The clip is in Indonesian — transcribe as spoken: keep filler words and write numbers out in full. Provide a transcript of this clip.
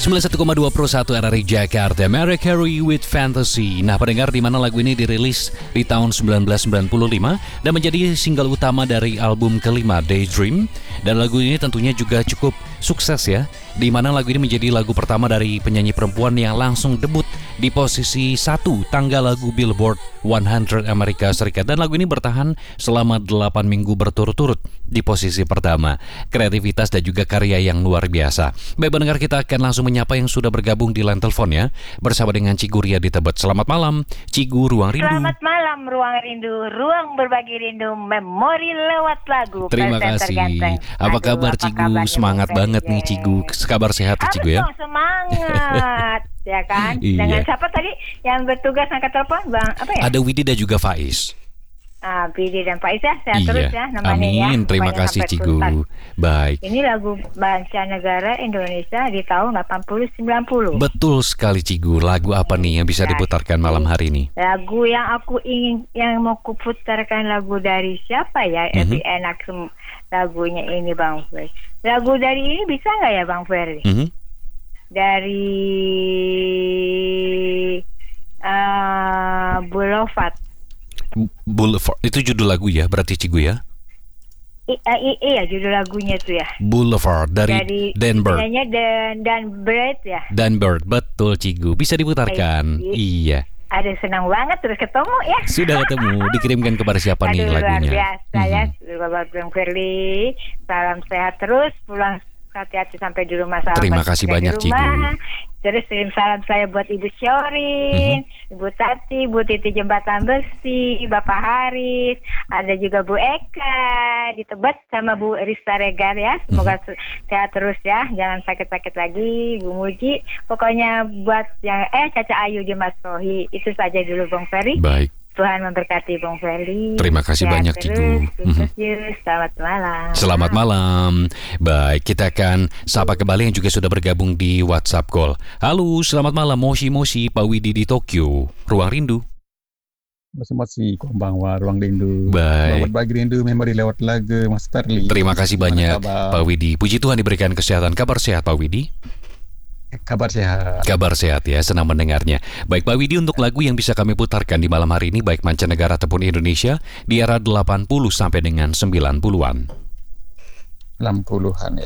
sembilan puluh satu koma dua Pro satu R R I Jakarta, Mariah Carey with Fantasy. Nah, pendengar, di mana lagu ini dirilis di tahun sembilan belas sembilan puluh lima dan menjadi single utama dari album kelima Daydream. Dan lagu ini tentunya juga cukup sukses ya, di mana lagu ini menjadi lagu pertama dari penyanyi perempuan yang langsung debut di posisi satu tangga lagu Billboard seratus Amerika Serikat. Dan lagu ini bertahan selama delapan minggu berturut-turut di posisi pertama. Kreativitas dan juga karya yang luar biasa. Baik pendengar, kita akan langsung menyapa yang sudah bergabung di line telepon ya, bersama dengan Cigu Ria di Tebet. Selamat malam Cigu, Ruang Rindu. Selamat malam Ruang Rindu, ruang berbagi rindu, memori lewat lagu. Terima kasih. Apa Aduh, kabar apa Cigu? kabarnya, Semangat Bung banget nih Cigu. Kabar sehat ya Cigu ya? Harus dong semangat. Ya kan? Iya. Dengan siapa tadi yang bertugas angkat telepon, Bang? Apa ya? Ada Widi dan juga Faiz. Ah, Bidi dan Faiz ya, sehat Iya. terus ya namanya ya. Amin. Terima Pokoknya kasih sampai Cigu. tuntas. Baik. Ini lagu Mancanegara Indonesia di tahun delapan puluh sembilan puluh. Betul sekali Cigu. Lagu apa nih yang bisa diputarkan malam hari ini? Lagu yang aku ingin, yang mau kuputarkan lagu dari siapa ya? Mhm. Lebih enak sem- lagunya ini Bang Ferry. Lagu dari ini bisa nggak ya Bang Ferry? Mhm. Dari uh, Boulevard. Boulevard. Itu judul lagu ya berarti Cigu ya? I, uh, i, iya judul lagunya tuh ya. Boulevard dari, Dan Bird. Nyanyinya Dan Dan Bird ya. Dan Bird, betul Cigu. Bisa diputarkan. Baik. Iya. Ada senang banget terus ketemu ya. Sudah ketemu. Dikirimkan kepada siapa nih Aduh, lagunya? luar biasa ya, Mhm. Bapak Bang Firly. Salam sehat terus, pulang hati-hati sampai di rumah. Salam Terima buat kasih kita di banyak, rumah. Cigu. Terus kirim salam saya buat Ibu Syorin, Ibu Tati, Bu Titi Jembatan Besi, Bapak Haris, ada juga Bu Eka di Tebet sama Bu Rista Regar ya. Semoga se- sehat terus ya, jangan sakit-sakit lagi. Bu Muji, pokoknya buat yang eh Caca Ayu di Mas Rohi. Itu saja dulu Bang Ferry. Baik. Tuhan memberkati Bang Ferry. Terima kasih Sehat banyak, terus, Cigu. sukses, Yus. Selamat malam. Selamat malam. Baik, kita akan sapa kembali yang juga sudah bergabung di WhatsApp call. Halo, selamat malam Moshi Moshi, Pak Widi di Tokyo. Ruang Rindu. Masih kombang wa ruang rindu. Baik. Buat bagi rindu memori lewat lagu Mas Perli. Terima kasih Gimana banyak kabar? Pak Widi. Puji Tuhan diberikan kesehatan. Kabar sehat Pak Widi? Kabar sehat. Kabar sehat ya, senang mendengarnya. Baik Pak Widi, untuk lagu yang bisa kami putarkan di malam hari ini, baik mancanegara ataupun Indonesia, di era delapan puluh sampai dengan sembilan puluhan. enam puluhan